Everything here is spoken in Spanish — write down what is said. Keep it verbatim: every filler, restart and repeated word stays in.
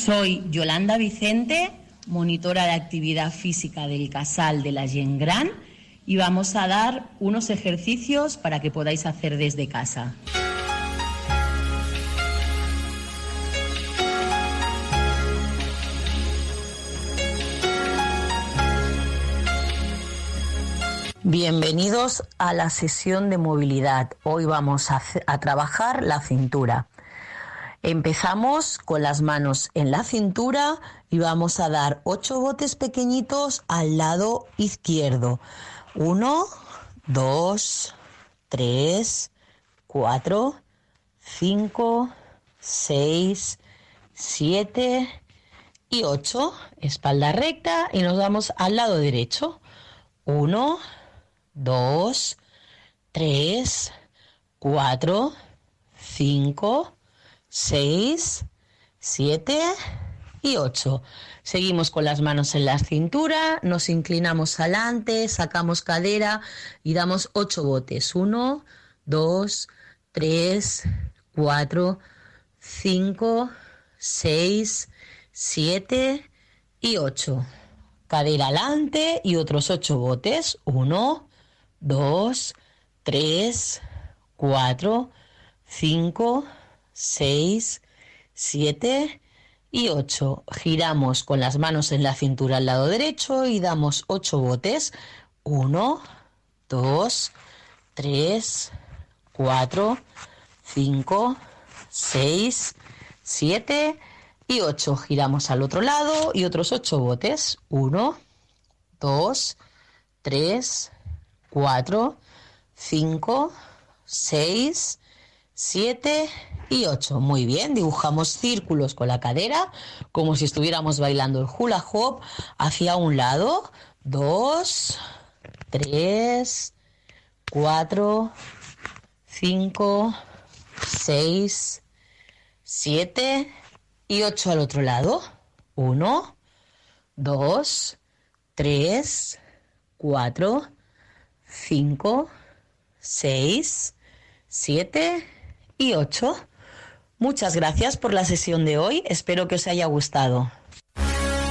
Soy Yolanda Vicente, monitora de actividad física del Casal de la Gent Gran, y vamos a dar unos ejercicios para que podáis hacer desde casa. Bienvenidos a la sesión de movilidad. Hoy vamos a, a trabajar la cintura. Empezamos con las manos en la cintura y vamos a dar ocho botes pequeñitos al lado izquierdo. Uno, dos, tres, cuatro, cinco, seis, siete y ocho. Espalda recta y nos vamos al lado derecho. Uno, dos, tres, cuatro, cinco, seis, siete y ocho. Seguimos con las manos en la cintura, nos inclinamos adelante, sacamos cadera y damos ocho botes. Uno, dos, tres, cuatro, cinco, seis, siete y ocho. Cadera adelante y otros ocho botes. Uno, dos, tres, cuatro, cinco, seis, siete y ocho. Giramos con las manos en la cintura al lado derecho y damos ocho botes. Uno, dos, tres, cuatro, cinco, seis, siete y ocho. Giramos al otro lado y otros ocho botes. Uno, dos, tres, cuatro, cinco, seis, siete y ocho. Muy bien, dibujamos círculos con la cadera como si estuviéramos bailando el hula hoop hacia un lado. Dos, tres, cuatro, cinco, seis, siete y ocho al otro lado. Uno, dos, tres, cuatro, cinco, seis, siete y ocho. Muchas gracias por la sesión de hoy, espero que os haya gustado.